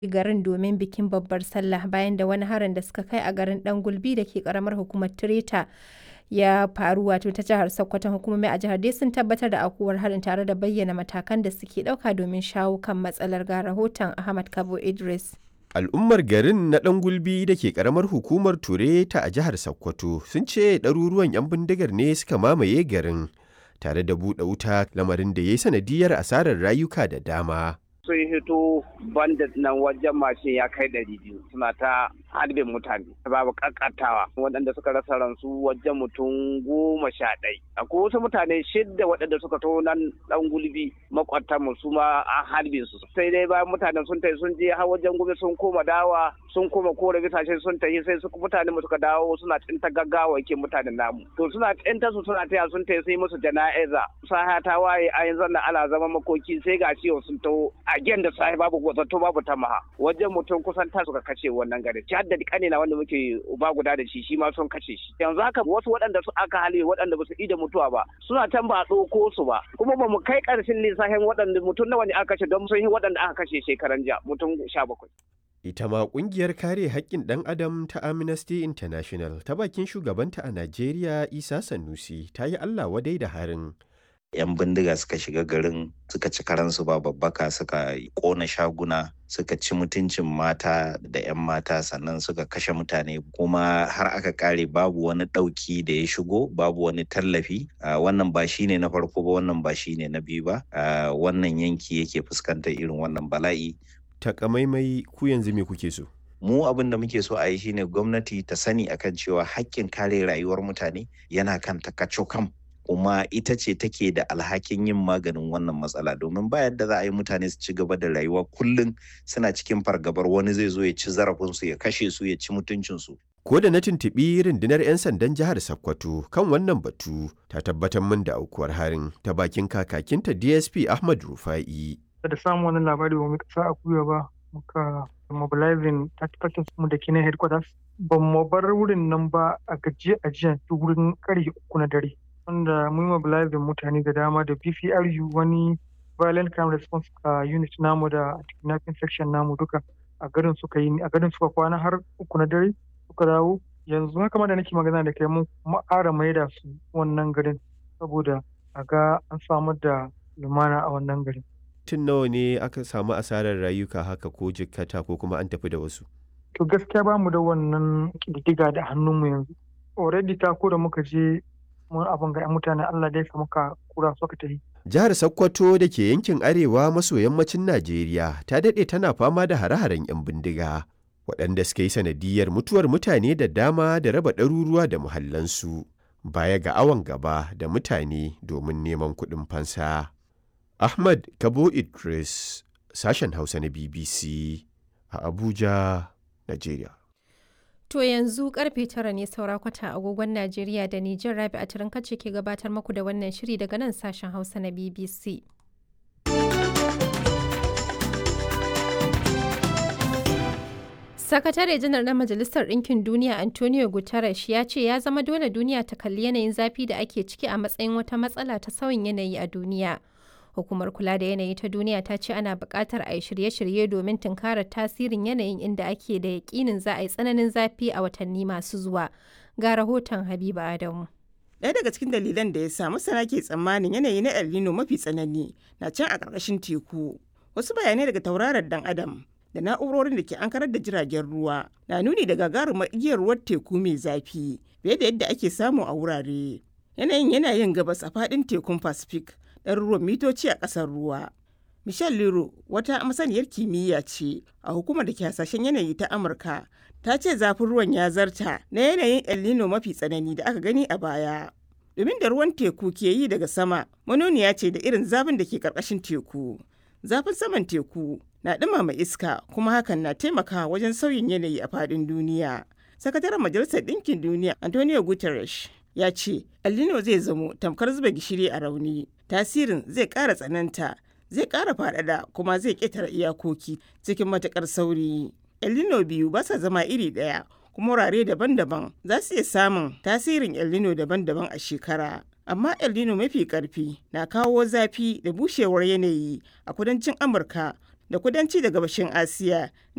garin domin bikin Babbar Sallah bayan da wani harin da suka kai a garin Dan Gulbi da ke karamar hukumar Tireta ya faru ta jihar Sokoto. Hukumomi a jihar dai sun tabbatar da aukuwar harin tare da bayyana matakan da suke ɗauka domin shawo kan matsalar. Ga rahoton Ahmad Kabo Idris. Al'ummar garin na ɗan gulbi da ke ƙaramar hukumar Tureta a jihar Sokoto sun ce ɗaruruwan 'yan bindigar ne suka mamaye garin tare da buɗe wuta, lamarin da ya yi sanadiyar asarar rayuka da dama. Sun hito bandit nan wajen mashin ya kai 200 suna ta harbin mutane babu kakatawa, waɗanda suka rasa ransu wajen mutum 11. Akwai wasu mutane 6 waɗanda suka to nan ɗan gulbi makwatan mu su ma an harbe su. Sai dai bayan mutanen sun tafi sun je har wajen gobe sun koma dawa sun koma kore bisashe sun tafi sai su mutane suka dawo suna tsinta gaggawa yake mutanen namu. To suna tsinta su suna taya sun tafi sai musu jana'iza. Saha ta waye a yanzu ana zama makoki sai ga ciwo sun taho a gen da sahi babu zato babu tamaha wajen mutum kusan ta suka kashe wannan gari. Ci hadda kanina wanda muke uba guda da shi ma sun kashe shi. Yanzu haka wasu waɗanda su aka hali waɗanda ba su ida mutuwa ba suna can ba a ɗauko su ba, kuma ba mu kai ƙarshen lissafin waɗanda mutum nawa ne aka kashe don sun yi waɗanda aka kashe shekaran jiya mutum 17. Ita ma ƙungiyar kare haƙƙin ɗan adam ta Amnesty International ta bakin shugabanta a Najeriya Isa Sanusi ta yi Allah wadai da harin. 'Yan bindiga suka shiga garin suka ci karansu ba babbaka, suka kona shaguna, suka ci mutuncin mata da 'yan mata, sannan suka kashe mutane, kuma har aka kare babu wani ɗauki da ya shigo, babu wani tallafi. Wannan ba shine na farko ba, wannan ba shine na biyu ba. Wannan yanki yake fuskantar irin wannan bala'i. Takamaimai ku yanzu me kuke so? Mu abin da muke so a yi shine gwamnati ta sani akan cewa haƙƙin kare rayuwar mutane yana kan takacokam, kuma ita ce take da alhakin yin maganin wannan matsala, domin ba yadda za a yi mutane su ci gaba da rayuwa kullum suna cikin fargabar wani zai zo ya ci zarafinsu, ya kashe su, ya ci mutuncinsu. Ko da na tuntuɓi rundunar 'yan sandan jihar Sokoto kan wannan batu ta tabbatar min da aukuwar harin ta bakin kakakinta DSP Ahmad Rufa'i. Da samun wani labari ba mu kasa a kuya ba, muka mobilizing 30% mu da ke na headquarters. Ba mu bar wurin nan ba a gajiya wurin karfe 3 na dare. Wanda mun mobilizing mutane da dama da BPRU, wani violent crime response unit namu da kidnapping section namu duka a garin suka kwana har 3 na dare suka dawo. Yanzu haka ma da nake magana da kai mun ƙara maida su wannan garin saboda a ga an samar da lumana a wannan garin. Tun nawa ne aka samu asarar rayuka haka ko jikkata ko kuma an tafi da wasu? To gaskiya ba mu da wannan ƙididdiga da hannunmu yanzu. Already ta ko da muka je mun abin ga mutane Allah dai ka muka kura suka tafi. Jihar Sokoto da ke yankin arewa maso yammacin Najeriya ta daɗe tana fama da hare-haren 'yan bindiga, waɗanda suka yi sanadiyar mutuwar mutane da dama da raba ɗaruruwa da muhallansu, baya ga awon gaba da mutane domin neman kuɗin fansa. Ahmad Kabo Idris, sashen Hausa na BBC a Abuja, Najeriya. To yanzu karfe 9 ne saura kwata agogon Najeriya da Nijar. Rabi'a Turinkace ke gabatar muku da wannan shiri daga nan sashen Hausa na BBC. Sakatare janar na Majalisar Ɗinkin Duniya Antonio Guterres ya ce ya zama dole duniya ta kalli yanayin zafi da ake ciki a matsayin wata matsala ta sauyin yanayi a duniya. Hukumar kula da yanayi ta duniya ta ce ana buƙatar a yi shirye-shirye domin tunkarar tasirin yanayin, inda ake da yaƙinin za a yi tsananin zafi a watanni masu zuwa. Ga rahoton Habiba Adamu. Ɗaya daga cikin dalilan da ya sa masana ke tsammanin yanayi na El Nino mafi tsanani na can a ƙarƙashin teku. Wasu bayanai daga tauraron dan Adam da na'urorin da ke ankarar da jiragen ruwa na nuni da gagarumar igiyar ruwan teku mai zafi fiye da yadda ake samu a wurare. Yanayin yana yin gabas a faɗin tekun Pacific, ɗaruruwan mitoci a ƙasar ruwa. Michelle Lero, wata masaniyar kimiyya ce a hukumar da ke hasashen yanayi ta Amurka, ta ce zafin ruwan ya zarta na yanayin El Nino mafi tsanani da aka gani a baya. Domin da ruwan teku ke yi daga sama, manoniya ce da irin zafin da ke ƙarƙashin teku. Zafin saman teku na ɗumama iska, kuma hakan na taimakawa wajen sauyin yanayi a faɗin duniya. Sakataren Majalisar Ɗinkin Duniya Antonio Guterres ya ce El Nino zai zamo tamkar zuba gishiri a rauni. Tasirin zai ƙara tsananta, zai ƙara faɗaɗa, kuma zai ƙetare iyakoki cikin matuƙar sauri. El Nino biyu ba sa zama iri ɗaya, kuma wurare daban-daban za su iya samun tasirin El Nino daban-daban a shekara. Amma El Nino mafi ƙarfi na kawo zafi da bushewar yanayi a kudancin Amurka da kudanci da gabashin Asiya